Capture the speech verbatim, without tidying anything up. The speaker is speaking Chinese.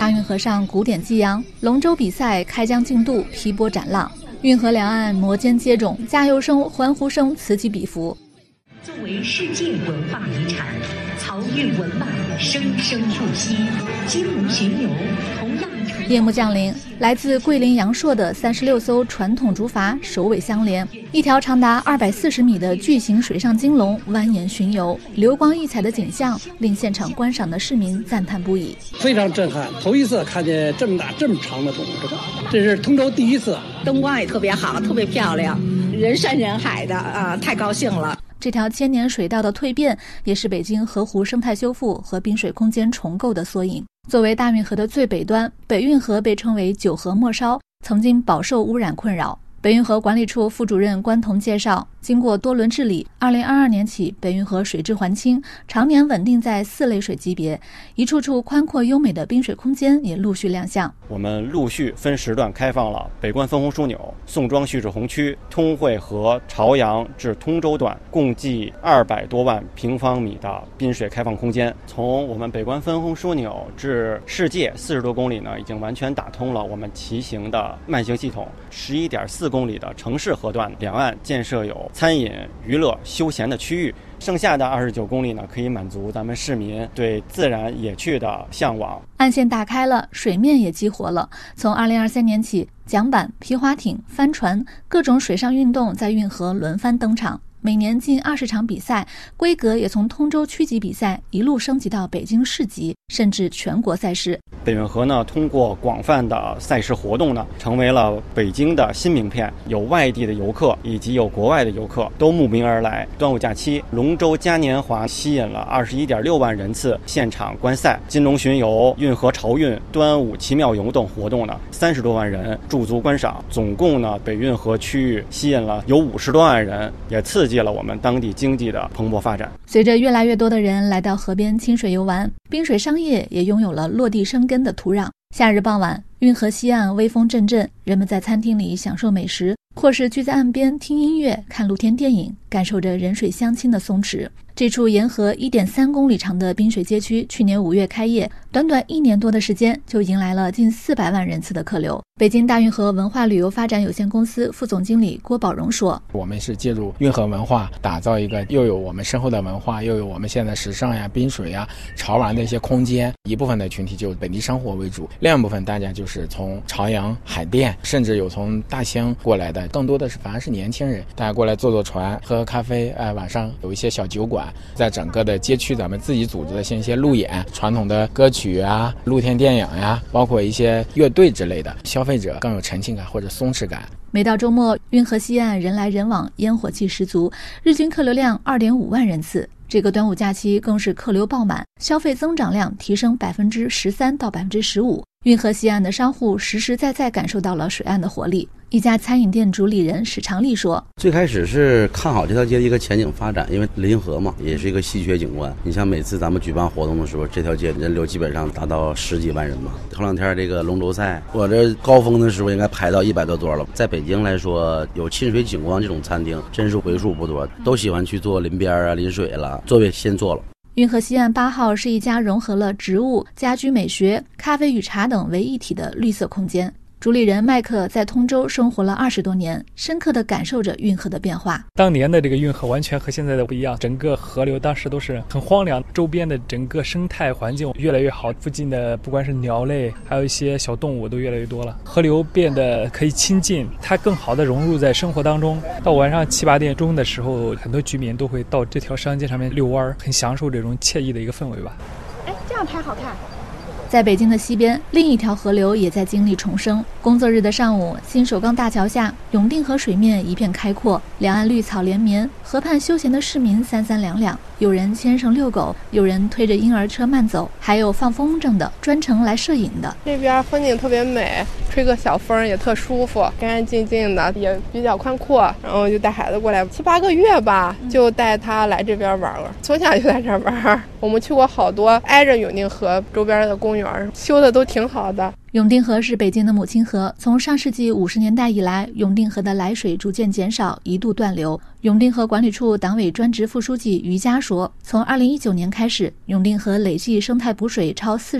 大运河上古典激扬，龙舟比赛开疆竞渡，劈波斩浪，运河两岸摩肩接踵，加油声、欢呼声此起彼伏。 作为世界文化遗产，漕运文脉生生不息，金龙巡游同样。 夜幕降临，来自桂林阳朔的三十六艘传统竹筏首尾相连，一条长达二百四十米的巨型水上金龙蜿蜒巡游，流光溢彩的景象令现场观赏的市民赞叹不已， 非常震撼。头一次看见这么大这么长的龙，这是通州第一次。 灯光也特别好，特别漂亮，人山人海的啊，太高兴了。 这条千年水道的蜕变，也是北京河湖生态修复和滨水空间重构的缩影。作为大运河的最北端，北运河被称为九河末梢，曾经饱受污染困扰。北运河管理处副主任关彤介绍，经过多轮治理，二零二二年起，北运河水质环清，常年稳定在四类水级别，一处处宽阔优美的滨水空间也陆续亮相。 我们陆续分时段开放了北关分洪枢纽、宋庄蓄滞洪区、通惠河朝阳至通州段，共计二百多万平方米的滨水开放空间。从我们北关分洪枢纽至世界四十多公里呢，已经完全打通了我们骑行的慢行系统。十一点四公里的城市河段，两岸建设有餐饮、娱乐、休闲的区域。剩下的二十九公里呢，可以满足咱们市民对自然野趣的向往。 岸线打开了，水面也激活了。从二零二三年起，桨板、皮划艇、帆船各种水上运动在运河轮番登场。每年近二十场比赛，规格也从通州区级比赛一路升级到北京市级，甚至全国赛事。 北运河呢，通过广泛的赛事活动呢，成为了北京的新名片。有外地的游客以及有国外的游客都慕名而来。端午假期，龙舟嘉年华吸引了二十一点六万人次现场观赛。金龙巡游、运河漕运、端午奇妙游等活动呢，三十多万人驻足观赏。总共呢，北运河区域吸引了有五十多万人，也刺激了我们当地经济的蓬勃发展。 随着越来越多的人来到河边亲水游玩，滨水商业也拥有了落地生根的土壤。夏日傍晚，运河西岸微风阵阵，人们在餐厅里享受美食，或是聚在岸边听音乐、看露天电影，感受着人水相亲的松弛。这处沿河 一点三公里长的滨水街区，去年五月开业，短短一年多的时间就迎来了近四百万人次的客流。北京大运河文化旅游发展有限公司副总经理郭宝荣说：“ 我们是借助运河文化，打造一个又有我们深厚的文化，又有我们现在时尚呀、滨水呀、潮玩的一些空间。一部分的群体就本地生活为主，另一部分大家就是从朝阳、海淀，甚至有从大兴过来的，更多的是反而是年轻人，大家过来坐坐船、喝喝咖啡。哎，晚上有一些小酒馆。”在整个的街区，咱们自己组织的像一些路演、传统的歌曲啊、露天电影呀，包括一些乐队之类的，消费者更有沉浸感或者松弛感。 每到周末，运河西岸人来人往，烟火气十足，日均客流量 二点五万人次。这个端午假期更是客流爆满，消费增长量提升百分之十三到百分之十五。运河西岸的商户实实在在感受到了水岸的活力。一家餐饮店主理人史长利说：“ 最开始是看好这条街的一个前景发展，因为临河嘛，也是一个稀缺景观。你像每次咱们举办活动的时候，这条街人流基本上达到十几万人嘛。头两天这个龙舟赛，我这高峰的时候应该排到一百多桌了。在北京来说，有亲水景观这种餐厅，真是为数不多，都喜欢去做临边啊、临水了，座位先坐了。” 运河西岸八号是一家融合了植物、家居美学、咖啡与茶等为一体的绿色空间。主理人麦克在通州生活了二十多年，深刻地感受着运河的变化。 当年的这个运河完全和现在的不一样，整个河流当时都是很荒凉，周边的整个生态环境越来越好，附近的不管是鸟类，还有一些小动物都越来越多了，河流变得可以亲近，它更好地融入在生活当中。到晚上七八点钟的时候，很多居民都会到这条商街上面遛弯，很享受这种惬意的一个氛围吧。 哎，这样拍好看。 在北京的西边，另一条河流也在经历重生。工作日的上午，新首钢大桥下，永定河水面一片开阔，两岸绿草连绵，河畔休闲的市民三三两两，有人牵绳遛狗，有人推着婴儿车慢走，还有放风筝的，专程来摄影的。 这边风景特别美，吹个小风也特舒服，干干净净的，也比较宽阔。然后就带孩子过来七八个月吧，就带他来这边玩了，从小就在这玩。我们去过好多挨着永定河周边的公园，修的都挺好的。 永定河是北京的母亲河，从上世纪五十年代以来，永定河的来水逐渐减少，一度断流。永定河管理处党委专职副书记于佳说，从二零一九年开始，永定河累计生态补水超四